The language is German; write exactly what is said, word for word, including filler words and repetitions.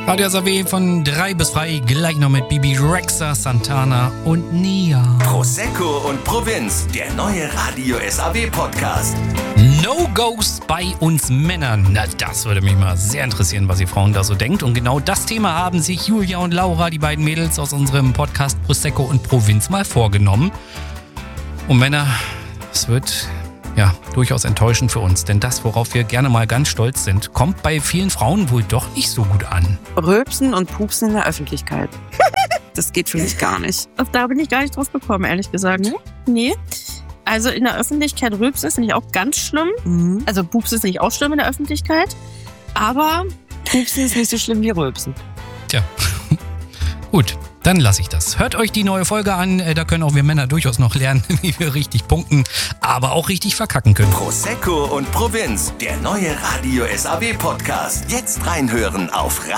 Radio S A W von drei bis frei, gleich noch mit Bibi Rexha, Santana und Nia. Prosecco und Provinz, der neue Radio S A W Podcast. No-Gos bei uns Männern. Na, das würde mich mal sehr interessieren, was ihr Frauen da so denkt. Und genau das Thema haben sich Julia und Laura, die beiden Mädels aus unserem Podcast Prosecco und Provinz, mal vorgenommen. Und Männer, es wird ja durchaus enttäuschend für uns, denn das, worauf wir gerne mal ganz stolz sind, kommt bei vielen Frauen wohl doch nicht so gut an. Rülpsen und Pupsen in der Öffentlichkeit. Das geht für mich gar nicht. Da bin ich gar nicht drauf gekommen, ehrlich gesagt. Nee? Nee. Also in der Öffentlichkeit rülpsen ist nämlich auch ganz schlimm. Mhm. Also Pupsen ist nicht auch schlimm in der Öffentlichkeit. Aber Pupsen ist nicht so schlimm wie Rülpsen. Tja, gut. Dann lasse ich das. Hört euch die neue Folge an. Da können auch wir Männer durchaus noch lernen, wie wir richtig punkten, aber auch richtig verkacken können. Prosecco und Provinz, der neue Radio S A W Podcast. Jetzt reinhören auf